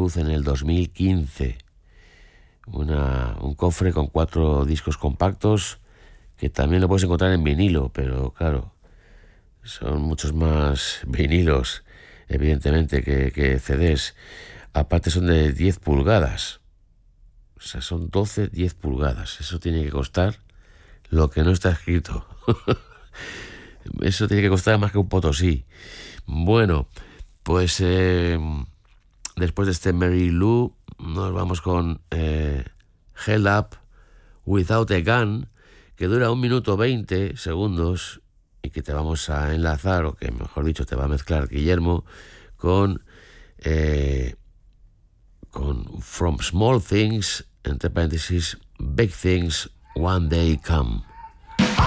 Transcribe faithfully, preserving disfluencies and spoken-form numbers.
luz en el dos mil quince. Una, un cofre con cuatro discos compactos que también lo puedes encontrar en vinilo, pero claro, son muchos más vinilos, evidentemente, que, que C Ds. Aparte son de diez pulgadas. O sea, son doce, diez pulgadas. Eso tiene que costar lo que no está escrito. Eso tiene que costar más que un Potosí. Bueno, pues eh, después de este Mary Lou, nos vamos con eh, Held Up Without a Gun, que dura un minuto veinte segundos y que te vamos a enlazar, o que mejor dicho te va a mezclar Guillermo, con, eh, con From Small Things, entre paréntesis, Big Things One Day Come.